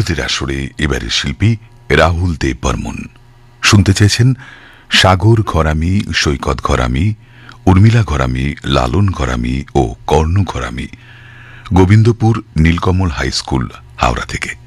অনুরোধের আসরে এবারে শিল্পী রাহুল দেব বর্মন। শুনতে চেয়েছেন সাগর ঘরামি, সৈকত ঘরামি, উর্মিলা ঘরামি, লালন ঘরামি ও কর্ণ ঘরামি, গোবিন্দপুর নীলকমল হাই স্কুল, হাওড়া থেকে।